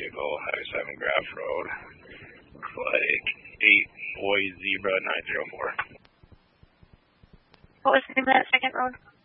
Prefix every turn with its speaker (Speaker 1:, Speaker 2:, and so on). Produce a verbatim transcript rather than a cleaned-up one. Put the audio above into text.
Speaker 1: vehicle, Highway seven Graph Road. Looks like eight Boy Zebra nine zero four.
Speaker 2: What was the name of that second road?